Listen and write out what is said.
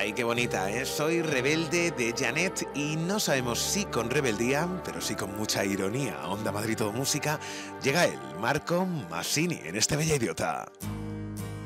Ay, qué bonita, ¿eh? Soy rebelde de Janet y no sabemos si con rebeldía, pero sí con mucha ironía. Onda Madrid Todo Música, llega él, Marco Massini, en este Bella Idiota.